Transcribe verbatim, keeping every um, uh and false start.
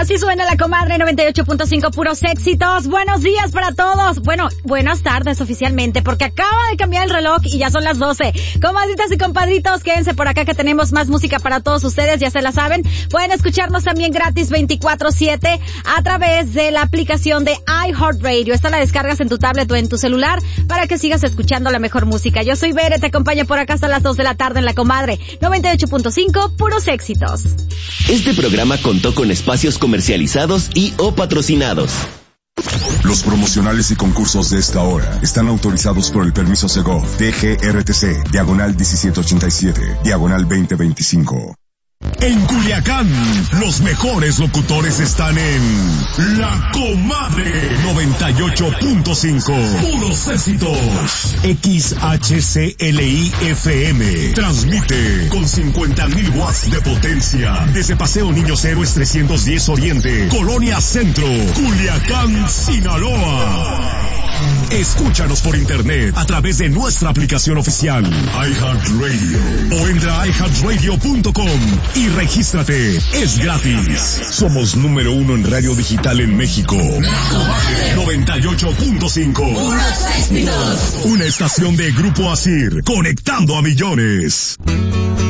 Así suena La Comadre noventa y ocho punto cinco, puros éxitos. Buenos días para todos. Bueno, buenas tardes oficialmente, porque acaba de cambiar el reloj y ya son las doce. Comadritas y compadritos, quédense por acá que tenemos más música para todos ustedes, ya se la saben. Pueden escucharnos también gratis veinticuatro siete a través de la aplicación de iHeartRadio. Esta la descargas en tu tablet o en tu celular para que sigas escuchando la mejor música. Yo soy Bere, te acompaño por acá hasta las dos de la tarde en La Comadre noventa y ocho punto cinco, puros éxitos. Este programa contó con espacios comercializados y o patrocinados. Los promocionales y concursos de esta hora están autorizados por el permiso Segov D G R T C, diagonal diecisiete ochenta y siete, diagonal veinte veinticinco. En Culiacán, los mejores locutores están en La Comadre noventa y ocho punto cinco. Puros éxitos. X H C L I F M transmite con cincuenta mil watts de potencia desde Paseo Niños Héroes trescientos diez Oriente, Colonia Centro, Culiacán, Sinaloa. Escúchanos por internet a través de nuestra aplicación oficial iHeartRadio o entra a i heart radio punto com y regístrate, es gratis. Somos número uno en radio digital en México. noventa y ocho punto cinco. Una estación de Grupo Asir, conectando a millones.